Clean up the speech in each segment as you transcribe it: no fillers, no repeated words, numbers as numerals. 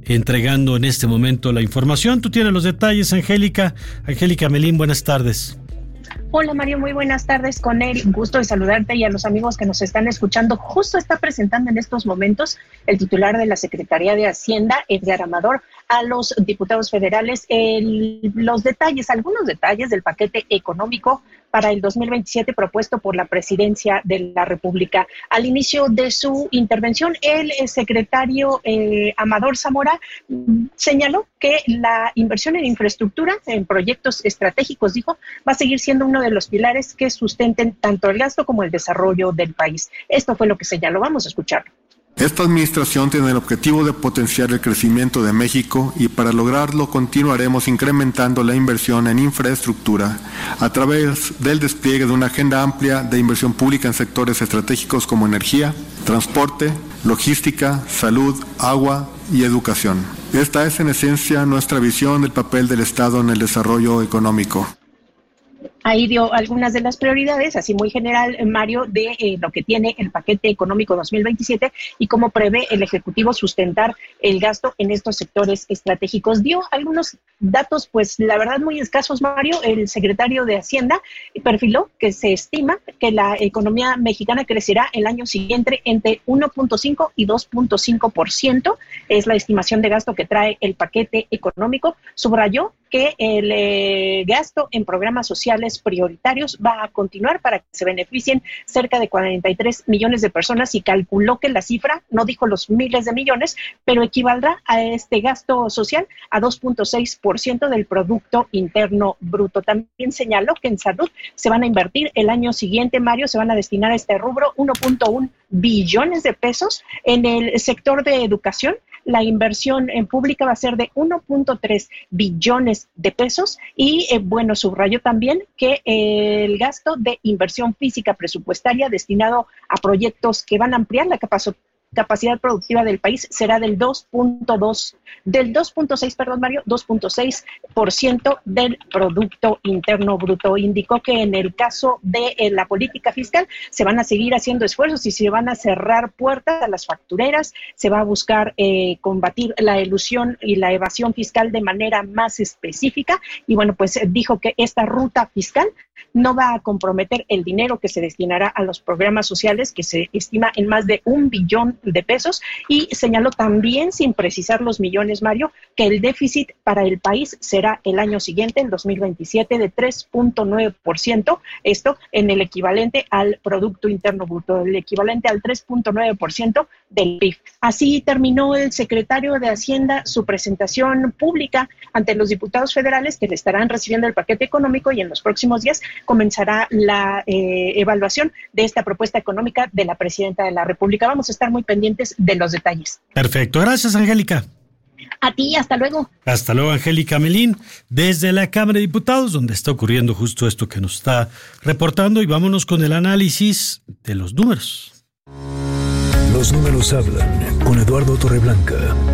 entregando en este momento la información. Tú tienes los detalles, Angélica. Angélica Melín, buenas tardes. Hola Mario, muy buenas tardes con él. Gusto de saludarte y a los amigos que nos están escuchando. Justo está presentando en estos momentos el titular de la Secretaría de Hacienda, Edgar Amador, a los diputados federales algunos detalles del paquete económico para el 2027 propuesto por la Presidencia de la República. Al inicio de su intervención, el secretario Amador Zamora señaló que la inversión en infraestructura, en proyectos estratégicos, dijo, va a seguir siendo uno de los pilares que sustenten tanto el gasto como el desarrollo del país. Esto fue lo que señaló. Vamos a escucharlo. Esta administración tiene el objetivo de potenciar el crecimiento de México y para lograrlo continuaremos incrementando la inversión en infraestructura a través del despliegue de una agenda amplia de inversión pública en sectores estratégicos como energía, transporte, logística, salud, agua y educación. Esta es en esencia nuestra visión del papel del Estado en el desarrollo económico. Ahí dio algunas de las prioridades, así muy general, Mario, de lo que tiene el paquete económico 2027 y cómo prevé el Ejecutivo sustentar el gasto en estos sectores estratégicos. Dio algunos datos, pues la verdad muy escasos, Mario. El secretario de Hacienda perfiló que se estima que la economía mexicana crecerá el año siguiente entre 1.5 y 2.5%. Es la estimación de gasto que trae el paquete económico. Subrayó que el gasto en programas sociales prioritarios va a continuar para que se beneficien cerca de 43 millones de personas y calculó que la cifra, no dijo los miles de millones, pero equivaldrá a este gasto social a 2.6% del Producto Interno Bruto. También señaló que en salud se van a invertir el año siguiente, Mario, se van a destinar a este rubro 1.1 billones de pesos. En el sector de educación, la inversión en pública va a ser de 1.3 billones de pesos y, subrayó también que el gasto de inversión física presupuestaria destinado a proyectos que van a ampliar la capacidad productiva del país será del 2.6% del Producto Interno Bruto. Indicó que en el caso de la política fiscal se van a seguir haciendo esfuerzos y se van a cerrar puertas a las factureras, se va a buscar combatir la elusión y la evasión fiscal de manera más específica y pues dijo que esta ruta fiscal no va a comprometer el dinero que se destinará a los programas sociales, que se estima en más de 1 billón de pesos, y señaló también, sin precisar los millones, Mario, que el déficit para el país será el año siguiente, el 2027, de 3.9%, esto en el equivalente al Producto Interno Bruto, el equivalente al 3.9% del PIB. Así terminó el secretario de Hacienda su presentación pública ante los diputados federales que le estarán recibiendo el paquete económico y en los próximos días comenzará la evaluación de esta propuesta económica de la Presidenta de la República. Vamos a estar muy pendientes de los detalles. Perfecto, gracias Angélica. A ti, hasta luego. Hasta luego, Angélica Melín, desde la Cámara de Diputados, donde está ocurriendo justo esto que nos está reportando, y vámonos con el análisis de los números. Los números hablan con Eduardo Torreblanca.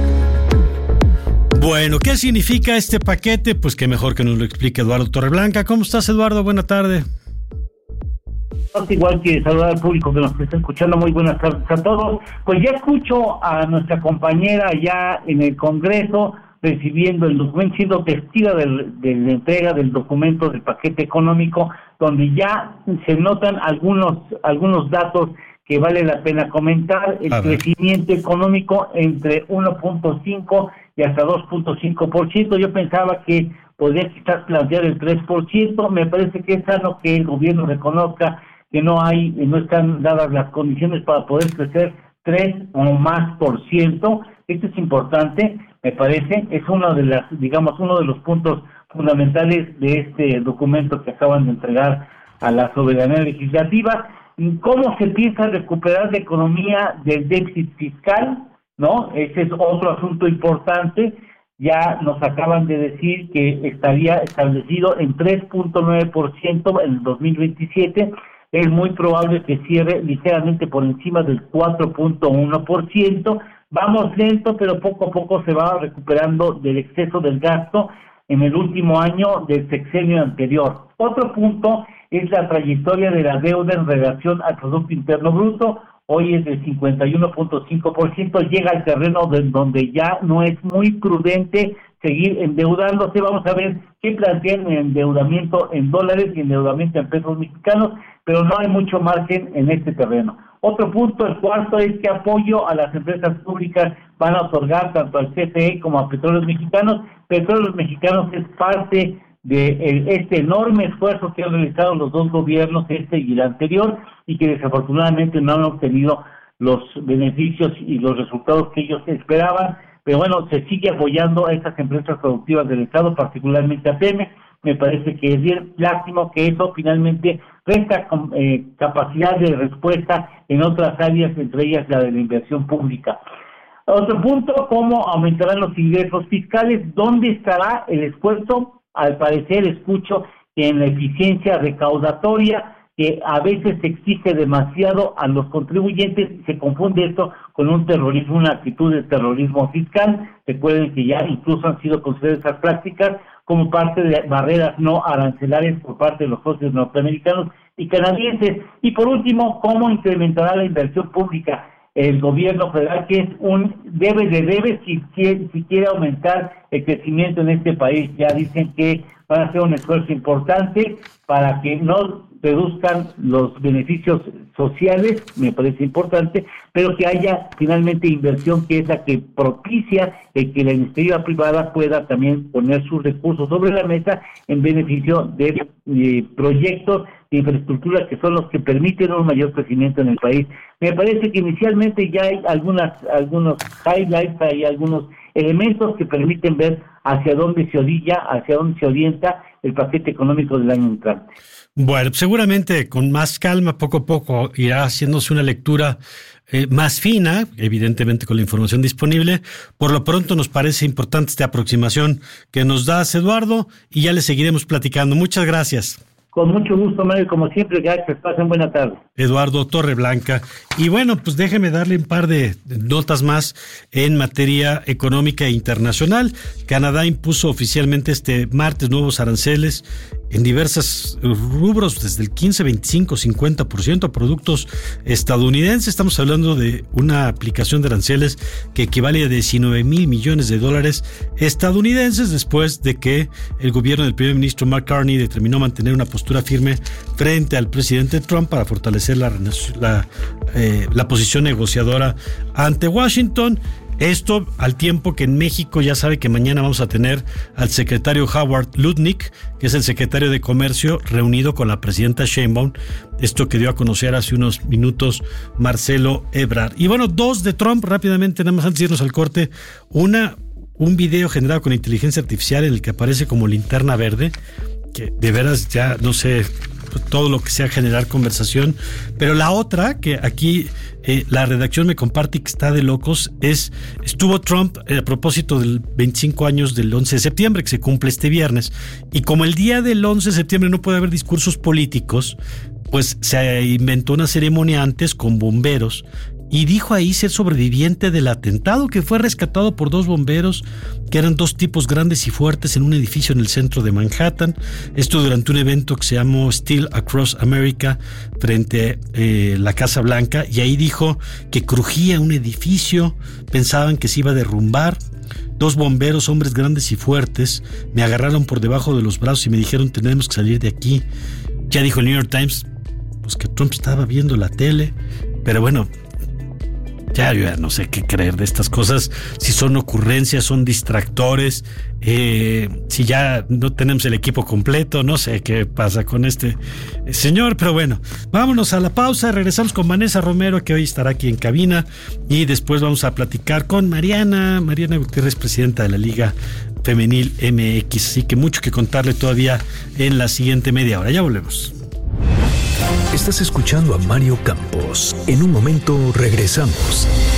Bueno, ¿qué significa este paquete? Pues qué mejor que nos lo explique Eduardo Torreblanca. ¿Cómo estás, Eduardo? Buena tarde. Igual que saludar al público que nos está escuchando, muy buenas tardes a todos. Pues ya escucho a nuestra compañera allá en el Congreso recibiendo el documento, siendo testiga de la entrega del documento del paquete económico, donde ya se notan algunos datos que vale la pena comentar. El crecimiento económico entre 1.5 y hasta 2.5%. Yo pensaba que podría quizás plantear el 3%. Me parece que es sano que el gobierno reconozca que no están dadas las condiciones para poder crecer 3 o más por ciento. Esto es importante, me parece, es uno de los puntos fundamentales de este documento que acaban de entregar a la soberanía legislativa. ¿Cómo se piensa recuperar la economía del déficit fiscal? ¿No? Ese es otro asunto importante. Ya nos acaban de decir que estaría establecido en 3.9% en el 2027. Es muy probable que cierre ligeramente por encima del 4.1%. Vamos lento, pero poco a poco se va recuperando del exceso del gasto en el último año del sexenio anterior. Otro punto es la trayectoria de la deuda en relación al Producto Interno Bruto. hoy es del 51.5%, llega al terreno donde ya no es muy prudente seguir endeudándose. Vamos a ver qué plantean en endeudamiento en dólares y endeudamiento en pesos mexicanos, pero no hay mucho margen en este terreno. Otro punto, el cuarto, es que apoyo a las empresas públicas van a otorgar tanto al CFE como a Petróleos Mexicanos. Petróleos Mexicanos es parte de este enorme esfuerzo que han realizado los dos gobiernos, este y el anterior, y que desafortunadamente no han obtenido los beneficios y los resultados que ellos esperaban. Pero bueno, se sigue apoyando a estas empresas productivas del Estado, particularmente a Pemex. Me parece que es bien plástico que eso finalmente resta capacidad de respuesta en otras áreas, entre ellas la de la inversión pública. Otro punto, ¿cómo aumentarán los ingresos fiscales? ¿Dónde estará el esfuerzo? Al parecer escucho que en la eficiencia recaudatoria, que a veces se exige demasiado a los contribuyentes, se confunde esto con un terrorismo, una actitud de terrorismo fiscal. Recuerden que ya incluso han sido consideradas esas prácticas como parte de barreras no arancelarias por parte de los socios norteamericanos y canadienses. Y por último, ¿cómo incrementará la inversión pública el gobierno federal, que es un debe si quiere aumentar el crecimiento en este país? Ya dicen que van a hacer un esfuerzo importante para que no reduzcan los beneficios sociales, me parece importante, pero que haya finalmente inversión, que es la que propicia el que la iniciativa privada pueda también poner sus recursos sobre la mesa en beneficio de proyectos de infraestructura que son los que permiten un mayor crecimiento en el país. Me parece que inicialmente ya hay algunos highlights, hay algunos elementos que permiten ver hacia dónde se orilla, hacia dónde se orienta el paquete económico del año entrante. Bueno, seguramente con más calma, poco a poco, irá haciéndose una lectura más fina, evidentemente con la información disponible. Por lo pronto nos parece importante esta aproximación que nos das, Eduardo, y ya le seguiremos platicando. Muchas gracias. Con mucho gusto, Mario, como siempre, gracias. Pasen buena tarde. Eduardo Torreblanca. Y bueno, pues déjeme darle un par de notas más en materia económica e internacional. Canadá impuso oficialmente este martes nuevos aranceles en diversos rubros, desde el 15, 25, 50% a productos estadounidenses. Estamos hablando de una aplicación de aranceles que equivale a 19 mil millones de dólares estadounidenses, después de que el gobierno del primer ministro Mark Carney determinó mantener una postura firme frente al presidente Trump para fortalecer la posición negociadora ante Washington. Esto al tiempo que en México ya sabe que mañana vamos a tener al secretario Howard Lutnick, que es el secretario de Comercio, reunido con la presidenta Sheinbaum. Esto que dio a conocer hace unos minutos Marcelo Ebrard. Y bueno, dos de Trump rápidamente, nada más antes de irnos al corte. Un video generado con inteligencia artificial en el que aparece como linterna verde, que de veras ya no sé todo lo que sea generar conversación. Pero la otra, que aquí la redacción me comparte y que está de locos, estuvo Trump a propósito del 25 años del 11 de septiembre, que se cumple este viernes, y como el día del 11 de septiembre no puede haber discursos políticos, pues se inventó una ceremonia antes con bomberos, y dijo ahí ser sobreviviente del atentado, que fue rescatado por dos bomberos, que eran dos tipos grandes y fuertes en un edificio en el centro de Manhattan. Esto durante un evento que se llamó Steel Across America frente a la Casa Blanca, y ahí dijo que crujía un edificio, pensaban que se iba a derrumbar. Dos bomberos, hombres grandes y fuertes, me agarraron por debajo de los brazos y me dijeron: tenemos que salir de aquí. Ya dijo el New York Times pues que Trump estaba viendo la tele, pero bueno, ya yo no sé qué creer de estas cosas, si son ocurrencias, son distractores, si ya no tenemos el equipo completo, no sé qué pasa con este señor, pero bueno, vámonos a la pausa, regresamos con Vanessa Romero, que hoy estará aquí en cabina, y después vamos a platicar con Mariana Gutiérrez, presidenta de la Liga Femenil MX, así que mucho que contarle todavía en la siguiente media hora. Ya volvemos. Estás escuchando a Mario Campos. En un momento regresamos.